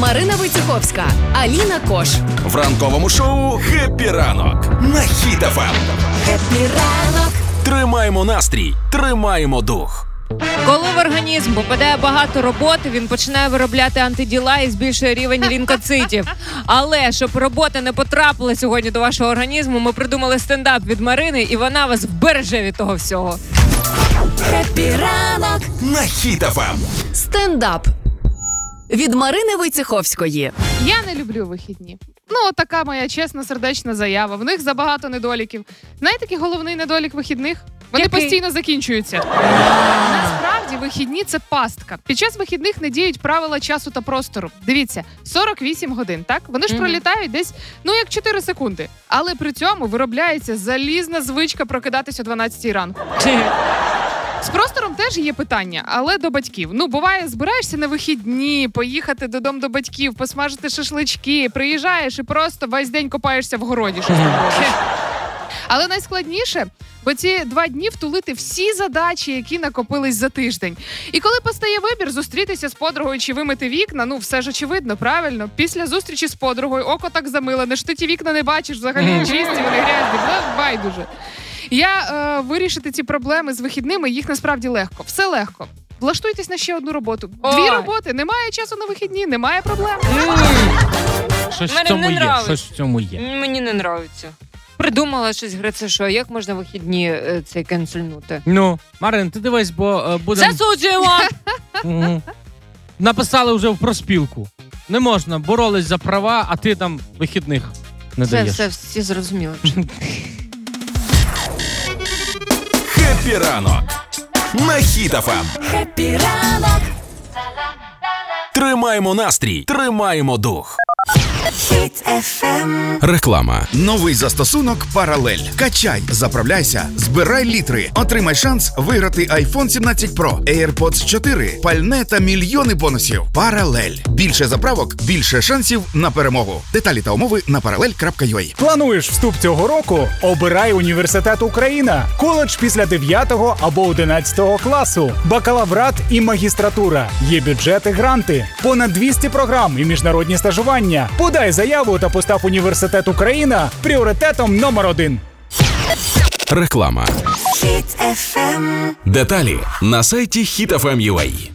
Марина Войцеховська, Аліна Кош. В ранковому шоу «Хеппі ранок» на Хіт FM. Хеппі ранок. Тримаємо настрій, тримаємо дух. Коли в організм попадає багато роботи, він починає виробляти антиділа і збільшує рівень лінкоцитів. Але щоб робота не потрапила сьогодні до вашого організму, ми придумали стендап від Марини, і вона вас вбереже від того всього. Хеппі ранок На Хіт FM. Стендап від Марини Войцеховської. Я не люблю вихідні. Така моя чесна, сердечна заява. В них забагато недоліків. Знаєте, який головний недолік вихідних? Вони постійно закінчуються. Насправді, вихідні – це пастка. Під час вихідних не діють правила часу та простору. Дивіться, 48 годин, так? Вони ж пролітають десь, як 4 секунди. Але при цьому виробляється залізна звичка прокидатись о 12-й ранку. З простором теж є питання, але до батьків. Буває, збираєшся на вихідні, поїхати додому до батьків, посмажити шашлички, приїжджаєш і просто весь день копаєшся в городі. Але найскладніше, бо ці 2 дні втулити всі задачі, які накопились за тиждень. І коли постає вибір зустрітися з подругою чи вимити вікна, все ж очевидно, правильно? Після зустрічі з подругою око так замилене, що ти ті вікна не бачиш, взагалі чисті, вони грязні, байдуже. Вирішити ці проблеми з вихідними, їх насправді легко. Все легко. Влаштуйтесь на ще одну роботу. 2 роботи, немає часу на вихідні, немає проблем. Щось в цьому є. Мені не нравиться. Придумала щось, Грице, що як можна вихідні цей кенсельнути? Марин, ти дивись, бо будемо... Засуджуємо! Написали вже в профспілку. Не можна, боролись за права, а ти там вихідних не даєш. Всі зрозуміли. «Хеппі ранок» на Хіт FM. Хеппі ранок. Тримаємо настрій, тримаємо дух. Хіт FM. Реклама. Новий застосунок «Паралель». Качай, заправляйся, збирай літри. Отримай шанс виграти iPhone 17 Pro, AirPods 4, пальне та мільйони бонусів. «Паралель». Більше заправок, більше шансів на перемогу. Деталі та умови на parallel.ua. Плануєш вступ цього року? Обирай університет Україна. Коледж після 9 або 11 класу. Бакалаврат і магістратура. Є бюджети, гранти. Понад 200 програм і міжнародні стажування. Подай заяву та постав університет Україна пріоритетом номер 1. Реклама. Хіт FM. Деталі на сайті hitfm.ua.